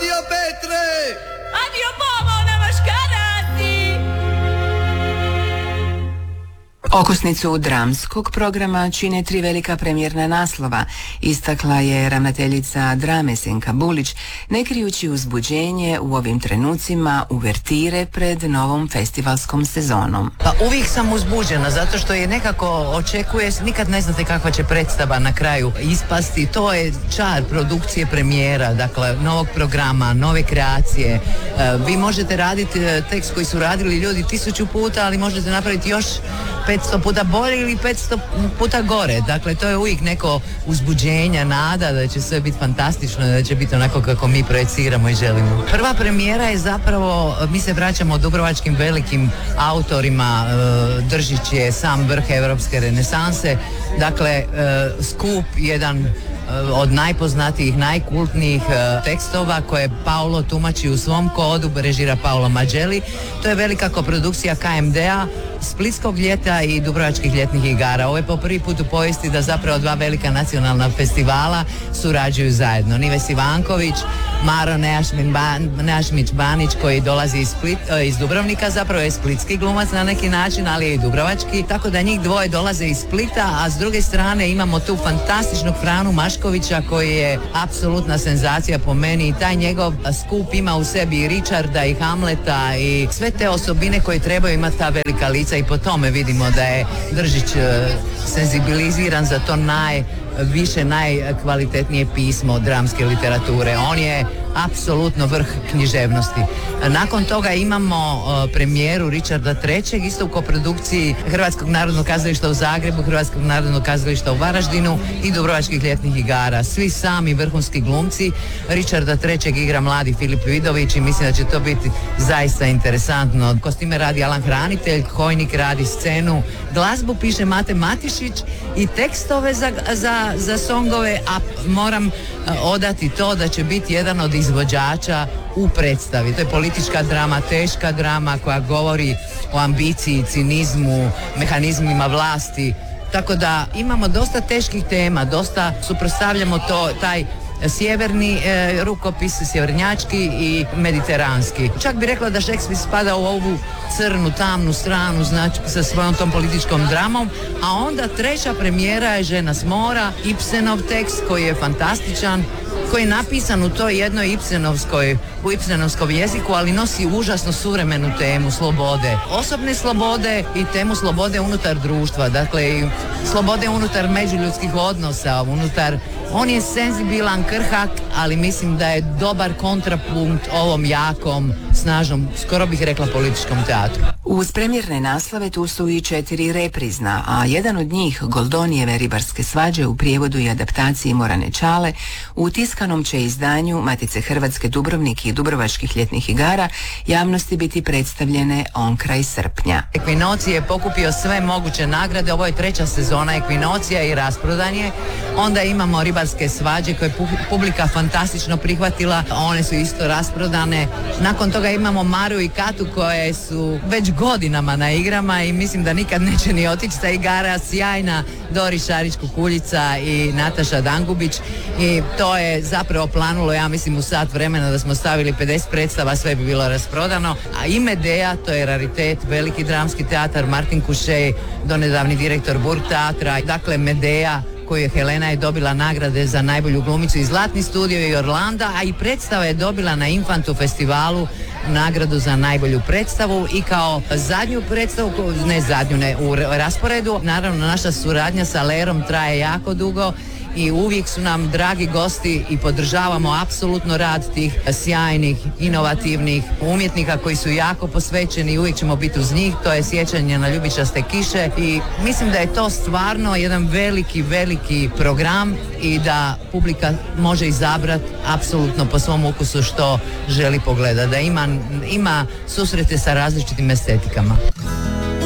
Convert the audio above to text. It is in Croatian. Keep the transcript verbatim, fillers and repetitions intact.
Addio Petre! Addio Bobo, namaškarati! Okosnicu dramskog programa čine tri velika premijerna naslova, istakla je ravnateljica drame Senka Bulić, ne krijući uzbuđenje u ovim trenucima uvertire pred novom festivalskom sezonom. Pa uvijek sam uzbuđena, zato što je nekako očekuje, nikad ne znate kakva će predstava na kraju ispasti. To je čar produkcije premijera, dakle novog programa, nove kreacije. Vi možete raditi tekst koji su radili ljudi tisuću puta, ali možete napraviti još petsto puta bolje ili petsto puta gore. Dakle, to je uvijek neko uzbuđenje, nada da će sve biti fantastično, da će biti onako kako mi projeciramo i želimo. Prva premijera je zapravo, mi se vraćamo dubrovačkim velikim autorima, Držić je sam vrh europske renesanse, dakle, skup jedan od najpoznatijih, najkultnijih tekstova koje Paolo tumači u svom kodu, režira Paolo Maggelli. To je velika koprodukcija K M D-a, Splitskog ljeta i Dubrovačkih ljetnih igara. Ovo je po prvi put u povijesti da zapravo dva velika nacionalna festivala surađuju zajedno. Nives Ivanković, Maro Neašmić Banić koji dolazi iz, Split, iz Dubrovnika, zapravo je splitski glumac na neki način, ali je i dubrovački, tako da njih dvoje dolaze iz Splita, a s druge strane imamo tu fantastičnog Franu Maškovića koji je apsolutna senzacija po meni i taj njegov skup ima u sebi i Richarda i Hamleta i sve te osobine koje trebaju imati ta velika lica i po tome vidimo da je Držić senzibiliziran za to najviše, najkvalitetnije pismo dramske literature. On je apsolutno vrh književnosti. Nakon toga imamo uh, premijeru Richarda trećeg isto u koprodukciji Hrvatskog narodnog kazališta u Zagrebu, Hrvatskog narodnog kazališta u Varaždinu i Dubrovačkih ljetnih igara. Svi sami vrhunski glumci. Richarda trećeg igra mladi Filip Vidović i mislim da će to biti zaista interesantno. Kostime radi Alan Hranitelj, Hojnik radi scenu, glazbu piše Mate Matišić i tekstove za, za, za songove, a moram uh, odati to da će biti jedan od izvođača u predstavi. To je politička drama, teška drama koja govori o ambiciji, cinizmu, mehanizmima vlasti. Tako da imamo dosta teških tema, dosta suprotstavljamo to, taj sjeverni e, rukopis, sjevernjački i mediteranski. Čak bi rekla da Šekspir spada u ovu crnu, tamnu stranu, znači sa svojom tom političkom dramom, a onda treća premijera je Žena s mora, Ibsenov tekst koji je fantastičan, koji je napisan u toj jednoj Ibsenovskoj, u Ibsenovskom jeziku, ali nosi užasno suvremenu temu slobode. Osobne slobode i temu slobode unutar društva, dakle i slobode unutar međuljudskih odnosa, unutar. On je senzibilan, krhak, ali mislim da je dobar kontrapunkt ovom jakom, snažnom, skoro bih rekla političkom teatru. Uz premijerne naslove tu su i četiri reprizna, a jedan od njih, Goldonijeve ribarske svađe u prijevodu i adaptaciji Morane Čale, u tiskanom će izdanju Matice Hrvatske Dubrovnik i Dubrovačkih ljetnih igara javnosti biti predstavljene on kraj srpnja. Ekvinocije je pokupio sve moguće nagrade, ovo je treća sezona Ekvinocija i rasprodan je. Onda imamo ribarske svađe koje je publika fantastično prihvatila, one su isto rasprodane. Nakon toga imamo Maru i Katu koje su već godinama na igrama i mislim da nikad neće ni otići sa igara. Sjajna Dori Šarić-Kukuljica i Nataša Dangubić i to je zapravo planulo, ja mislim, u sat vremena da smo stavili pedeset predstava, sve bi bilo rasprodano. A i Medea, to je raritet, veliki dramski teatar, Martin Kušej, donedavni direktor Burg teatra. Dakle, Medea koju je Helena je dobila nagrade za najbolju glumicu i Zlatni studio i Orlanda, a i predstava je dobila na Infantu festivalu nagradu za najbolju predstavu i kao zadnju predstavu, ne zadnju, ne u rasporedu, naravno naša suradnja sa Lerom traje jako dugo i uvijek su nam dragi gosti i podržavamo apsolutno rad tih sjajnih, inovativnih umjetnika koji su jako posvećeni i uvijek ćemo biti uz njih. To je sjećanje na ljubičaste kiše i mislim da je to stvarno jedan veliki, veliki program i da publika može izabrati apsolutno po svom ukusu što želi pogledati, da ima, ima susrete sa različitim estetikama.